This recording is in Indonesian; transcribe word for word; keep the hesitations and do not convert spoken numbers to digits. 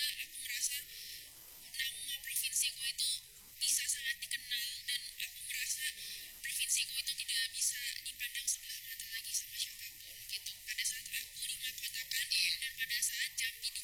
aku merasa nama provinsiku itu bisa sangat dikenal, dan aku merasa provinsiku itu tidak bisa dipandang sebelah mata lagi sama siapapun gitu pada saat aku di mahkota kan. Dan pada saat Jambi